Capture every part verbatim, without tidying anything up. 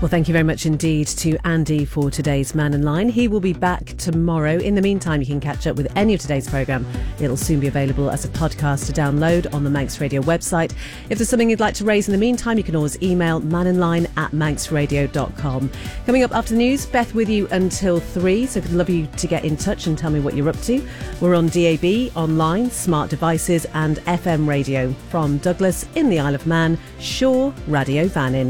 Well, thank you very much indeed to Andy for today's Man in Line. He will be back tomorrow. In the meantime, you can catch up with any of today's programme. It'll soon be available as a podcast to download on the Manx Radio website. If there's something you'd like to raise in the meantime, you can always email maninline at manx radio dot com. Coming up after the news, Beth with you until three, so I'd love you to get in touch and tell me what you're up to. We're on D A B, online, smart devices and F M radio. From Douglas in the Isle of Man, Shaw Radio Vannin.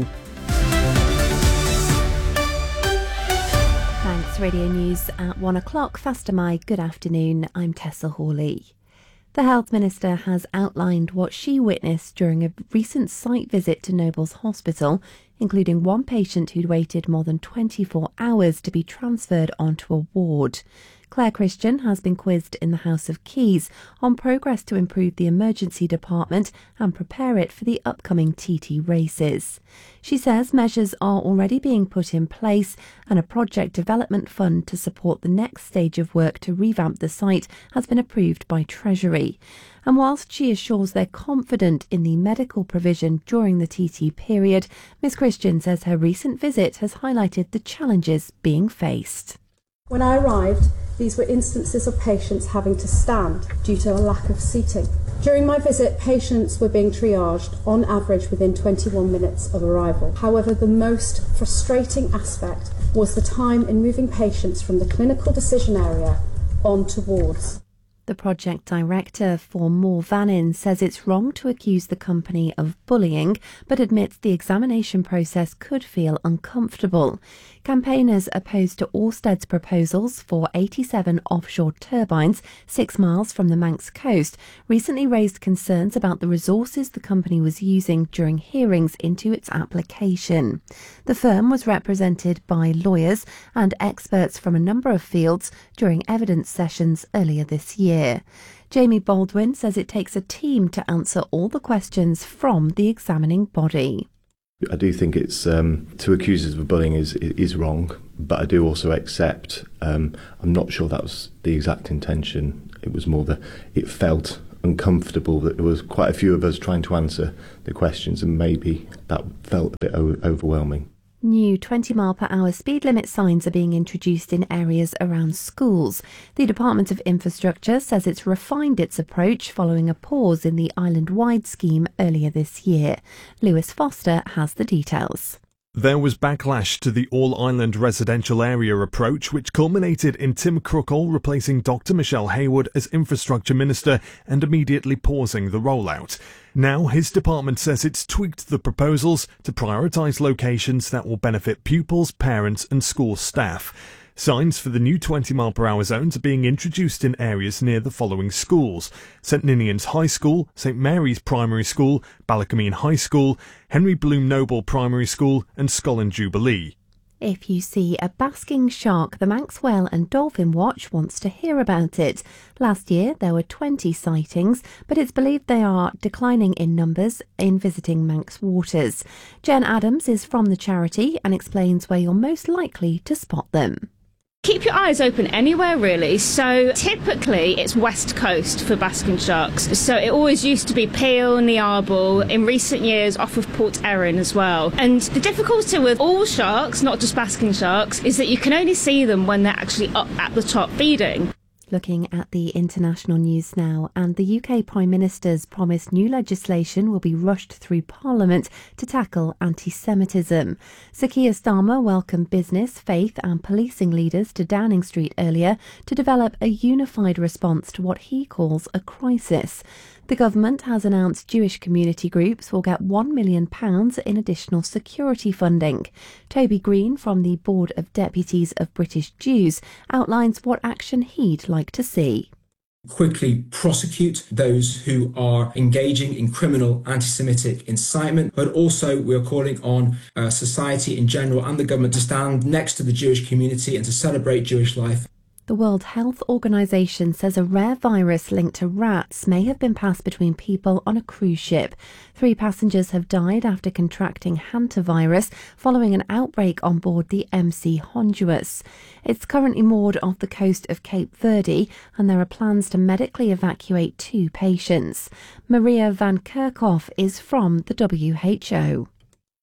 Radio News at one o'clock. Faster my good afternoon. I'm Tessa Hawley. The Health Minister has outlined what she witnessed during a recent site visit to Nobles Hospital, including one patient who'd waited more than twenty-four hours to be transferred onto a ward. Claire Christian has been quizzed in the House of Keys on progress to improve the emergency department and prepare it for the upcoming T T races. She says measures are already being put in place and a project development fund to support the next stage of work to revamp the site has been approved by Treasury. And whilst she assures they're confident in the medical provision during the T T period, Miss Christian says her recent visit has highlighted the challenges being faced. When I arrived, these were instances of patients having to stand due to a lack of seating. During my visit, patients were being triaged on average within twenty-one minutes of arrival. However, the most frustrating aspect was the time in moving patients from the clinical decision area onto wards. The project director for More Vannin says it's wrong to accuse the company of bullying, but admits the examination process could feel uncomfortable. Campaigners opposed to Orsted's proposals for eighty-seven offshore turbines six miles from the Manx coast recently raised concerns about the resources the company was using during hearings into its application. The firm was represented by lawyers and experts from a number of fields during evidence sessions earlier this year. Jamie Baldwin says it takes a team to answer all the questions from the examining body. I do think it's um, to accuse us of bullying is is wrong, but I do also accept. Um, I'm not sure that was the exact intention. It was more that it felt uncomfortable that there was quite a few of us trying to answer the questions, and maybe that felt a bit o- overwhelming. New twenty mile per hour speed limit signs are being introduced in areas around schools. The Department of Infrastructure says it's refined its approach following a pause in the island-wide scheme earlier this year. Lewis Foster has the details. There was backlash to the all-island residential area approach, which culminated in Tim Crookall replacing Doctor Michelle Haywood as Infrastructure Minister and immediately pausing the rollout. Now his department says it's tweaked the proposals to prioritise locations that will benefit pupils, parents and school staff. Signs for the new twenty mile per hour zones are being introduced in areas near the following schools: St Ninian's High School, St Mary's Primary School, Ballacomene High School, Henry Bloom Noble Primary School and Scollin Jubilee. If you see a basking shark, the Manx Whale and Dolphin Watch wants to hear about it. Last year there were twenty sightings, but it's believed they are declining in numbers in visiting Manx waters. Jen Adams is from the charity and explains where you're most likely to spot them. Keep your eyes open anywhere really, so typically it's west coast for basking sharks, so it always used to be Peel, Niarbol, in recent years off of Port Erin as well. And the difficulty with all sharks, not just basking sharks, is that you can only see them when they're actually up at the top feeding. Looking at the international news now, and the U K Prime Minister's promised new legislation will be rushed through Parliament to tackle anti-Semitism. Sir Keir Starmer welcomed business, faith and policing leaders to Downing Street earlier to develop a unified response to what he calls a crisis. The government has announced Jewish community groups will get one million pounds in additional security funding. Toby Green from the Board of Deputies of British Jews outlines what action he'd like to see. Quickly prosecute those who are engaging in criminal anti-Semitic incitement, but also we are calling on uh, society in general and the government to stand next to the Jewish community and to celebrate Jewish life. The World Health Organization says a rare virus linked to rats may have been passed between people on a cruise ship. Three passengers have died after contracting hantavirus following an outbreak on board the M C Honduras. It's currently moored off the coast of Cape Verde and there are plans to medically evacuate two patients. Maria van Kerkhoff is from the W H O.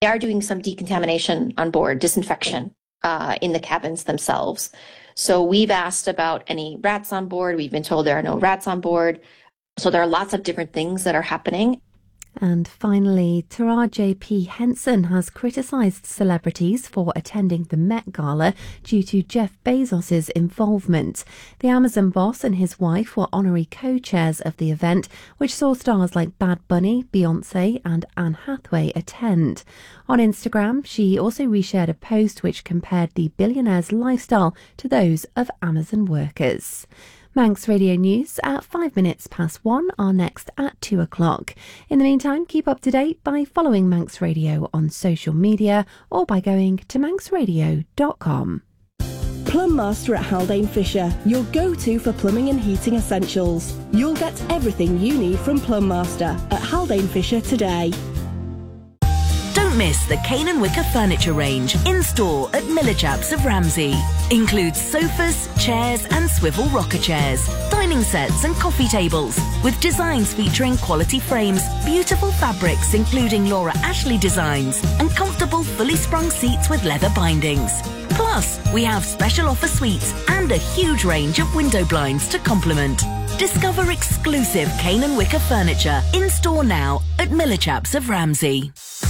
They are doing some decontamination on board, disinfection uh, in the cabins themselves. So we've asked about any rats on board. We've been told there are no rats on board. So there are lots of different things that are happening. And finally, Taraji P. Henson has criticised celebrities for attending the Met Gala due to Jeff Bezos' involvement. The Amazon boss and his wife were honorary co-chairs of the event, which saw stars like Bad Bunny, Beyonce and Anne Hathaway attend. On Instagram, she also reshared a post which compared the billionaire's lifestyle to those of Amazon workers. Manx Radio News at five minutes past one are next at two o'clock. In the meantime, keep up to date by following Manx Radio on social media or by going to manx radio dot com. Plum Master at Haldane Fisher, your go-to for plumbing and heating essentials. You'll get everything you need from Plum Master at Haldane Fisher today. Don't miss the Cane and Wicker furniture range in store at Miller Chaps of Ramsey. Includes sofas, chairs and swivel rocker chairs, dining sets and coffee tables, with designs featuring quality frames, beautiful fabrics including Laura Ashley designs, and comfortable fully sprung seats with leather bindings. Plus, we have special offer suites and a huge range of window blinds to complement. Discover exclusive Cane and Wicker furniture in store now at Miller Chaps of Ramsey.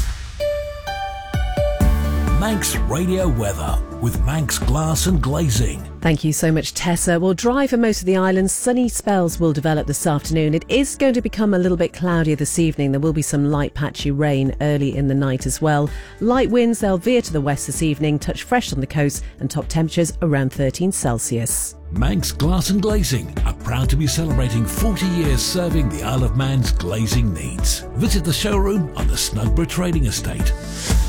Manx Radio Weather with Manx Glass and Glazing. Thank you so much, Tessa. Well, dry for most of the island. Sunny spells will develop this afternoon. It is going to become a little bit cloudier this evening. There will be some light patchy rain early in the night as well. Light winds, they'll veer to the west this evening, touch fresh on the coast, and top temperatures around thirteen Celsius. Manx Glass and Glazing are proud to be celebrating forty years serving the Isle of Man's glazing needs. Visit the showroom on the Snugborough Trading Estate.